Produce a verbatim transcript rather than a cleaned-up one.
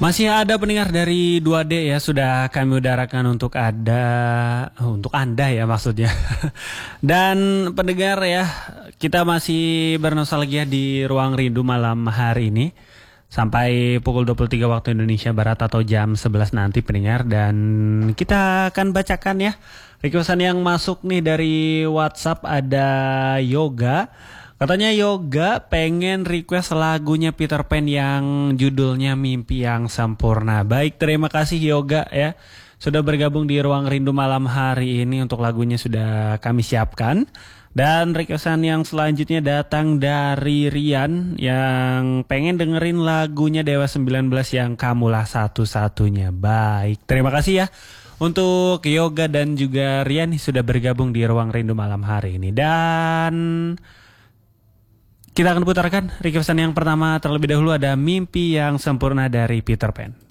Masih ada pendengar dari dua D ya, sudah kami udarakan untuk ada untuk Anda ya maksudnya. Dan pendengar ya, kita masih bernostalgia di Ruang Rindu malam hari ini sampai pukul dua puluh tiga waktu Indonesia Barat atau jam sebelas nanti pendengar, dan kita akan bacakan ya requestan yang masuk nih dari WhatsApp. Ada Yoga. Katanya Yoga pengen request lagunya Peter Pan yang judulnya Mimpi yang Sempurna. Baik, terima kasih Yoga ya, sudah bergabung di Ruang Rindu malam hari ini. Untuk lagunya sudah kami siapkan. Dan requestan yang selanjutnya datang dari Rian yang pengen dengerin lagunya Dewa sembilan belas yang Kamulah Satu-Satunya. Baik, terima kasih ya untuk Yoga dan juga Rian sudah bergabung di Ruang Rindu malam hari ini. Dan kita akan putarkan requestan yang pertama terlebih dahulu, ada Mimpi yang Sempurna dari Peter Pan.